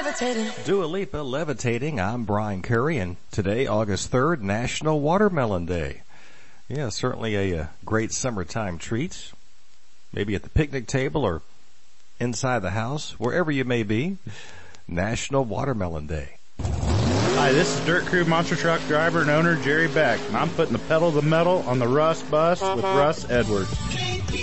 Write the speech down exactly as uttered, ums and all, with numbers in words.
levitating. Dua Lipa, Levitating. I'm Brian Curry, and today, August third, National Watermelon Day. Yeah, certainly a, a great summertime treat. Maybe at the picnic table or inside the house, wherever you may be. National Watermelon Day. Hi, this is Dirt Crew Monster Truck driver and owner Jerry Beck, and I'm putting the pedal to the metal on the Russ bus with Russ Edwards.